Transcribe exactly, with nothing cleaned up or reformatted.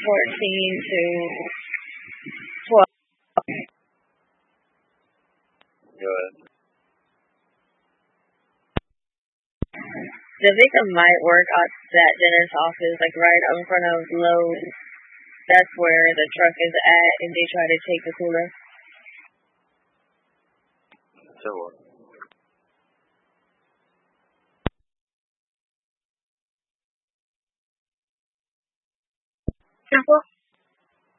fourteen to twelve. Good. The victim might work at that dentist office, like right in front of Lowe's. That's where the truck is at, and they try to take the cooler. So what? Simple.